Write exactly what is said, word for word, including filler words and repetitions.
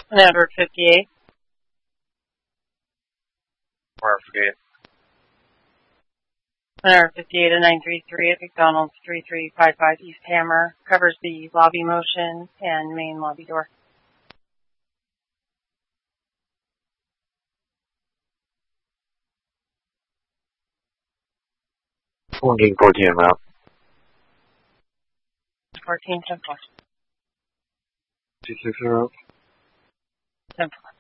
Network fifty-eight. Network fifty-eight. Network fifty-eight to nine three three at McDonald's three three five five East Hammer. Covers the lobby motion and main lobby door. fourteen fourteen route. fourteen ten four. two six zero. ten four.